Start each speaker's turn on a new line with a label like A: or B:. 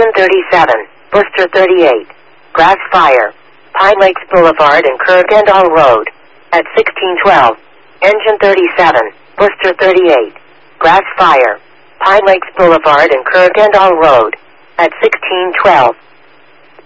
A: Engine 37, Worcester 38. Grass fire. Pine Lakes Boulevard and Kurgandall Road. At 1612. Engine 37, Worcester 38. Grass fire. Pine Lakes Boulevard and Kurgandall Road. At 1612.